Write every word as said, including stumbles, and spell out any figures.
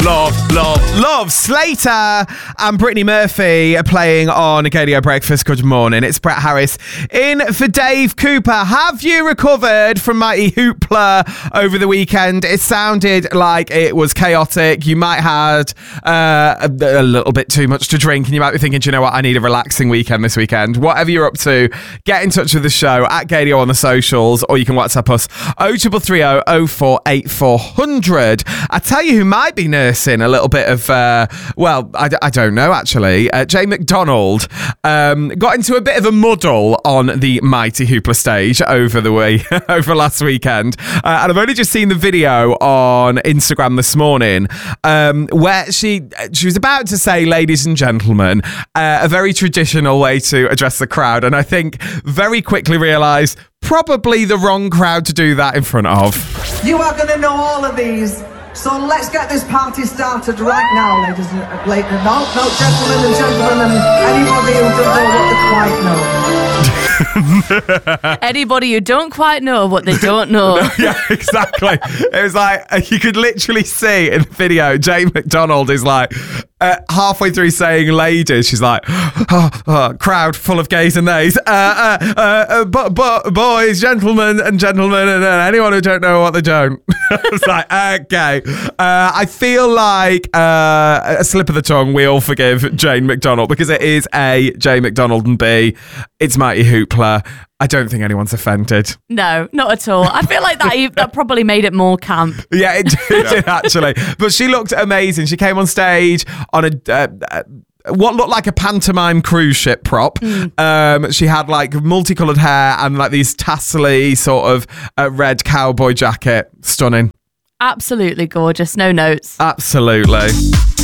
love, love, love. Slater and Brittany Murphy are playing on Gadio Breakfast. Good morning. It's Brett Harris in for Dave Cooper. Have you recovered from Mighty Hoopla over the weekend? It sounded like it was chaotic. You might have had uh, a, a little bit too much to drink and you might be thinking, do you know what? I need a relaxing weekend this weekend. Whatever you're up to, get in touch with the show at Gadio on the socials, or you can WhatsApp us oh triple three oh oh four eight four hundred. I tell you who might be nursing a little bit of, uh, well, I, I don't know actually. Uh, Jay McDonald um, got into a bit of a muddle on the Mighty Hoopla stage over the way over last weekend, uh, and I've only just seen the video on Instagram this morning um, where she she was about to say, "Ladies and gentlemen," uh, a very traditional way to address the crowd, and I think very quickly realised probably the wrong crowd to do that in front of. You are going to know all of these. So let's get this party started right now, ladies and uh, ladies. No, no, gentlemen and gentlemen, and anybody who doesn't know what they quite know. Anybody who don't quite know what they don't know. No, yeah, exactly. It was like, you could literally see in the video, Jay McDonald is like, uh, halfway through saying ladies, she's like, oh, oh, crowd full of gays and theys. Uh, uh, uh, uh, but, but boys, gentlemen and gentlemen, and uh, anyone who don't know what they don't. It's like, okay. Uh, I feel like uh, a slip of the tongue, we all forgive Jane McDonald because it is A, Jay McDonald, and B, it's Mighty Hoopla. I don't think anyone's offended. No, not at all. I feel like that that probably made it more camp. Yeah, it did, yeah. actually. But she looked amazing. She came on stage on a... Uh, uh, what looked like a pantomime cruise ship prop. Mm. Um, she had like multicoloured hair and like these tassely sort of uh, red cowboy jacket. Stunning. Absolutely gorgeous. No notes. Absolutely.